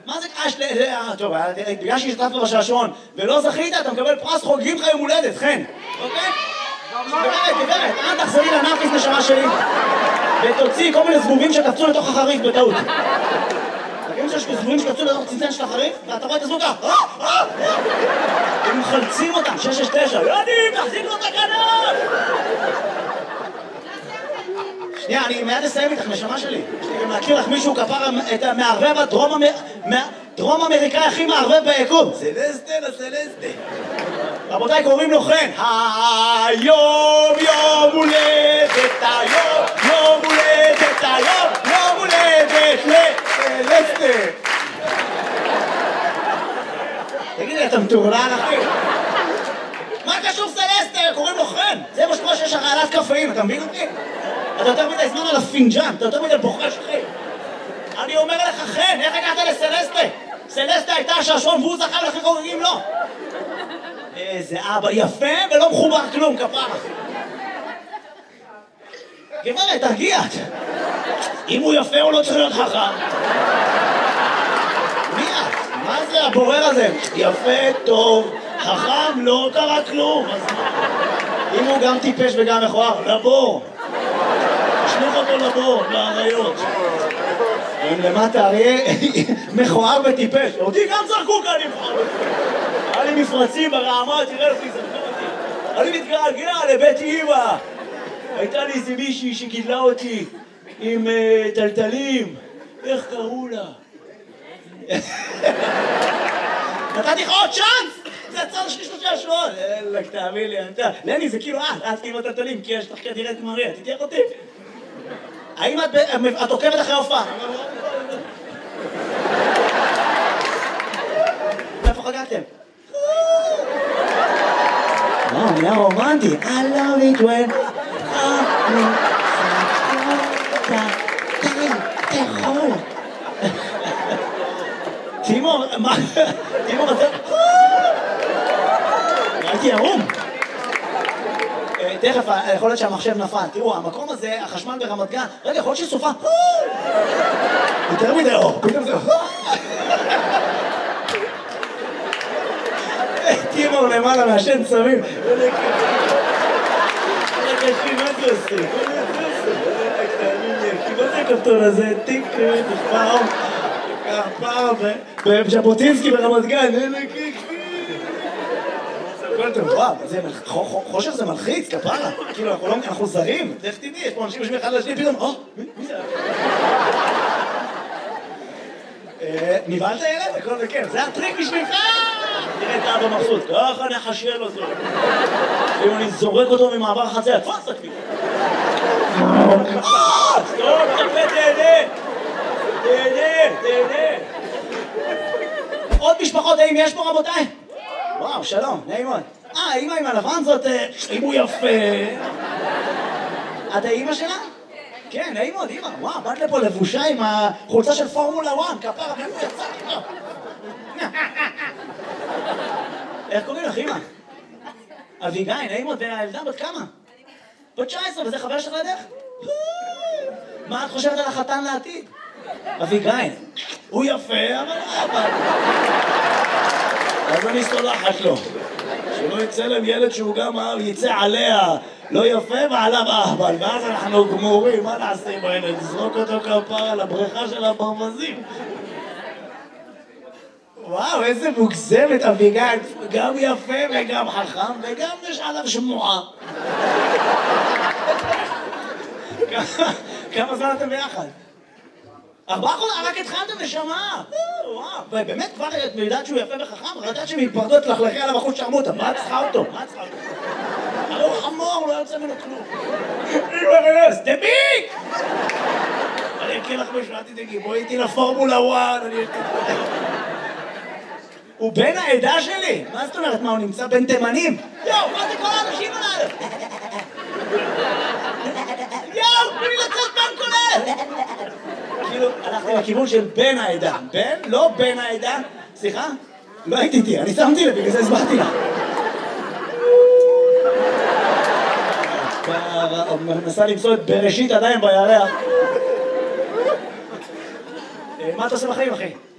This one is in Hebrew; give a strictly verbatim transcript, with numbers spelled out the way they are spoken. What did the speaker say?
מה זה קרה של... טוב, בגלל שהשתתפת בשעשועון ולא זכית, אתה מקבל פרס חוגגים לך יום הולדת, חן. אוקיי? גברת, גברת, אל תחזרי לנרקיס נשמה שלי ותוציאי כל מיני זבובים שקפצו לתוך החריף בטעות. תגידים שיש זבובים שקפצו לתוך צנצן של החריף ואתה רואה את הזבוב ככה. הם מחלצים אותם, שש שש תשע. יודעים, תחזיק לו את הכנף! שנייה, אני מיד אסיים איתך, נשמה שלי. יש לי גם להכיר לך מישהו כפר את המערבב הדרום אמריקאי הכי מערבב ביקום. סלסטה לסלסטה. רבותיי, קוראים לו חן. היום יום הולדת, היום יום הולדת, היום יום הולדת לסלסטה. תגיד לי, אתה מטורלל אחי? מה קשור סלסטה? קוראים לו חן. זה מה שקורה שיש הרעלת קפאים, אתה מבין אותי? אתה יותר מדי זמן על הפינג'אן, אתה יותר מדי בוחש אחי. אני אומר לך חן, איך הגעת לסלסטה? סלסטה הייתה השעשועון והוא זכה לכי חוגגים לו. איזה אבא יפה ולא מחובר כלום, כפרה. גברת, תרגיע. אם הוא יפה הוא לא צריך להיות חכם. מי את? מה זה הבורר הזה? יפה, טוב, חכם, לא קרה כלום. אם הוא גם טיפש וגם מכוער, לבור. תשלוח אותו לבור, לאריות. הם למטה אריה מכוער וטיפש. אותי גם זרקו כאן מכוער. היה לי מפרצים ברעמה, תראה לפי זרקו אותי. אני מתגעגע לבית אמא. הייתה לי איזה מישהי שגידלה אותי עם טלטלים. איך קראו לה? נתתי לך עוד צ'אנס! זה הצד שלי שלושה שבועות! אלק, תאמין לי, אתה... לני, זה כאילו את, את כאילו טלטלים, כי יש לך כדירת מריה, תתייך אותי? האם את עוקבת אחרי הופעה? איפה חגגתם? וואו, נהיה רומנטי. I love it when... תאכול. תימור, מה? תימור, אתה... ראיתי ערום. תכף, יכול להיות שהמחשב נפל. תראו, המקום הזה, החשמל ברמת גן, רגע, יכול להיות שסופה. יותר מדי אור, פתאום זה... תימור למעלה מהשן צמים. רגע, אחי, מה זה עושה? מה זה הכפתור הזה? טיק, נשפע, פעם, בז'בוטינסקי ברמת גן, וואו, חושך זה מלחיץ, כפרה, כאילו אנחנו זרים, איך תדעי, יש פה אנשים יושבים אחד לשני, פתאום, או, מי זה? נבהלת ילד? הכל בכיף, זה הטריק בשבילך! תראה את האבא מבסוט, ככה נחשל אותו. אם אני זורק אותו ממעבר החציה, תפס אותי. סטופ, תפה, תהנה! תהנה, תהנה! עוד משפחות, האם יש פה רבותיי? וואו, שלום, נעים מאוד. אה, אמא עם הלבן זאת, אם הוא יפה. את האמא שלה? כן, נעים מאוד, אמא. וואו, באת לפה לבושה עם החולצה של פורמולה אחת, כפרה, מאיפה יצאתי לו? איך קוראים לך, אמא? אביגיל, נעים מאוד, והילדה בת כמה? בת תשע עשרה, וזה חבר שלך לידך? מה את חושבת על החתן לעתיד? אביגיל, הוא יפה, אבל אבל... אז אני סולחת לו. שלא יצא להם ילד שהוא גם יצא עליה לא יפה ועליו אהבל, ואז אנחנו גמורים, מה נעשה עם הילד? נזרוק אותו כפרה לבריכה של הברווזים. וואו, איזה מוגזמת אביגיל, גם יפה וגם חכם וגם יש עליו שמועה. כמה זמן אתם ביחד? ארבעה חודשים, רק התחלתם נשמה. וואו, באמת כבר את יודעת שהוא יפה וחכם? רדעת שמתפרדות תלכלכי עליו אחוז שרמוטה, מה צריכה אותו? מה צריכה אותו? הרי הוא חמור, לא יוצא ממנו כלום. סטביק! אני אקריא לך משהו, אל תדאגי, בואי איתי לפורמולה אחת, אני אקריא. הוא בן העדה שלי? מה זאת אומרת? מה, הוא נמצא בין תימנים? יואו, מה זה כל האנשים עליו? יואו, תנו לי לצאת בן כולל! כאילו, הלכתי לכיוון של בן העדה. בן? לא בן העדה. סליחה? לא הייתי איתי, אני שמתי לב, בגלל זה הסברתי לך. מנסה למצוא את בראשית עדיין בירח. מה אתה עושה בחיים, אחי?